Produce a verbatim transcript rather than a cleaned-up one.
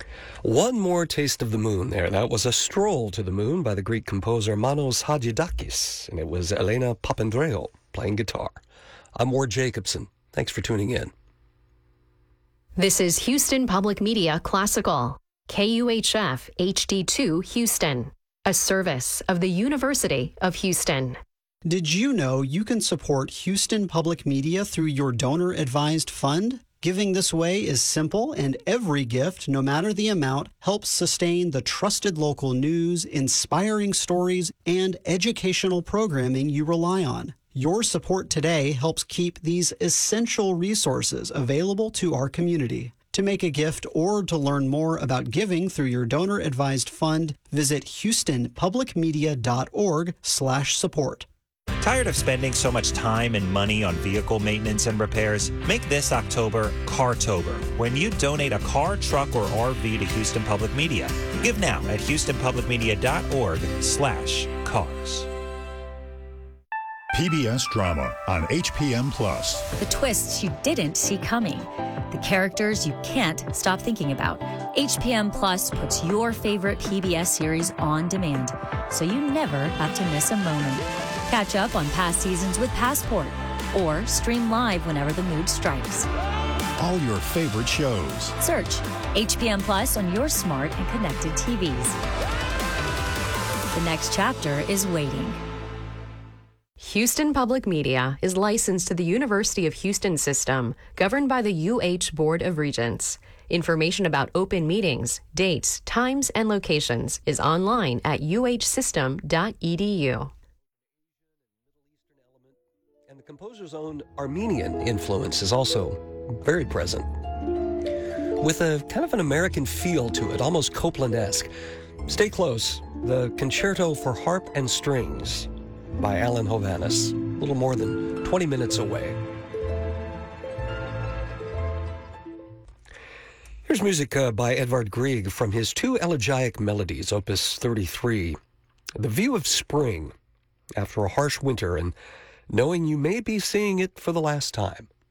One more taste of the moon there. That was a stroll to the moon by the Greek composer Manos Hadjidakis, and it was Elena Papandreou playing guitar. I'm Ward Jacobson. Thanks for tuning in. This is Houston Public Media Classical, K U H F H D two Houston, a service of the University of Houston. Did you know you can support Houston Public Media through your donor-advised fund? Giving this way is simple, and every gift, no matter the amount, helps sustain the trusted local news, inspiring stories, and educational programming you rely on. Your support today helps keep these essential resources available to our community. To make a gift or to learn more about giving through your donor-advised fund, visit houstonpublicmedia.org slash support. Tired of spending so much time and money on vehicle maintenance and repairs? Make this October Cartober, when you donate a car, truck, or R V to Houston Public Media. Give now at houstonpublicmedia.org slash cars. P B S drama on H P M Plus. The twists you didn't see coming. The characters you can't stop thinking about. H P M Plus puts your favorite P B S series on demand, so you never have to miss a moment. Catch up on past seasons with Passport, or stream live whenever the mood strikes. All your favorite shows. Search H P M Plus on your smart and connected T Vs. The next chapter is waiting. Houston Public Media is licensed to the University of Houston System, governed by the U H Board of Regents. Information about open meetings, dates, times, and locations is online at u h system dot e d u. And the composer's own Armenian influence is also very present, with a kind of an American feel to it, almost Copland-esque. Stay close. The Concerto for Harp and Strings by Alan Hovhaness, a little more than twenty minutes away. Here's music uh, by Edvard Grieg from his two elegiac melodies, Opus thirty-three. The view of spring after a harsh winter and knowing you may be seeing it for the last time.